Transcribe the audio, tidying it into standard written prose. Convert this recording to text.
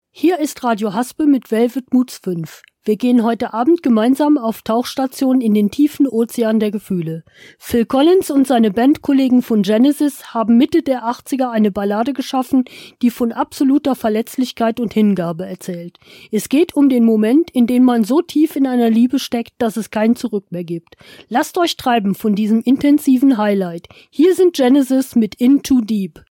Hier ist Radio Haspe mit Velvet Moods 5. Wir gehen heute Abend gemeinsam auf Tauchstation in den tiefen Ozean der Gefühle. Phil Collins und seine Bandkollegen von Genesis haben Mitte der 80er eine Ballade geschaffen, die von absoluter Verletzlichkeit und Hingabe erzählt. Es geht um den Moment, in dem man so tief in einer Liebe steckt, dass es kein Zurück mehr gibt. Lasst euch treiben von diesem intensiven Highlight. Hier sind Genesis mit In Too Deep.